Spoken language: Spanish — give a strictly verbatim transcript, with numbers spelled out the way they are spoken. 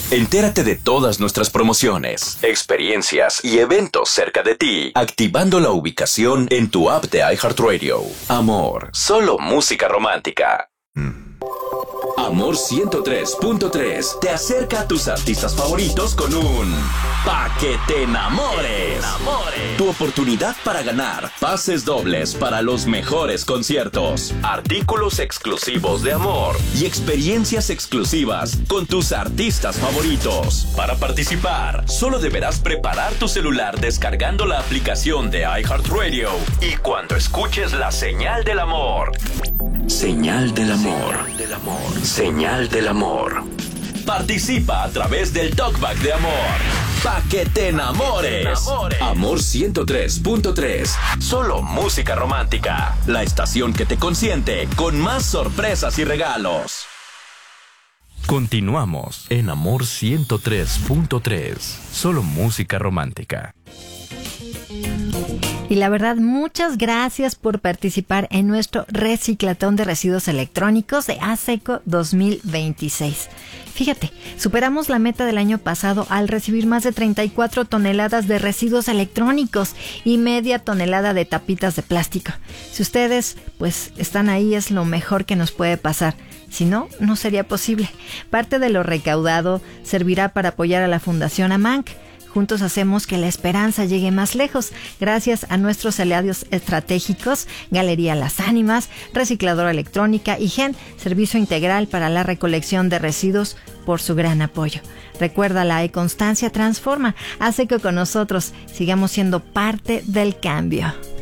Entérate de todas nuestras promociones, experiencias y eventos cerca de ti, activando la ubicación en tu app de iHeartRadio. Amor, solo música romántica. Mm. Amor ciento tres punto tres te acerca a tus artistas favoritos con un Pa' que te enamores. Tu oportunidad para ganar pases dobles para los mejores conciertos, artículos exclusivos de Amor y experiencias exclusivas con tus artistas favoritos. Para participar, solo deberás preparar tu celular descargando la aplicación de iHeartRadio y cuando escuches la señal del amor. Señal del amor. Señal del amor. Señal del amor. Participa a través del Talkback de Amor. Pa' que te enamores. enamores. Amor ciento tres punto tres. Solo música romántica. La estación que te consiente con más sorpresas y regalos. Continuamos en Amor ciento tres punto tres. Solo música romántica. Y la verdad, muchas gracias por participar en nuestro reciclatón de residuos electrónicos de ASECO dos mil veintiséis. Fíjate, superamos la meta del año pasado al recibir más de treinta y cuatro toneladas de residuos electrónicos y media tonelada de tapitas de plástico. Si ustedes, pues, están ahí, es lo mejor que nos puede pasar. Si no, no sería posible. Parte de lo recaudado servirá para apoyar a la Fundación AMANC. Juntos hacemos que la esperanza llegue más lejos, gracias a nuestros aliados estratégicos, Galería Las Ánimas, Recicladora Electrónica y Gen, Servicio Integral para la Recolección de Residuos, por su gran apoyo. Recuerda, la e-constancia transforma, hace que con nosotros sigamos siendo parte del cambio.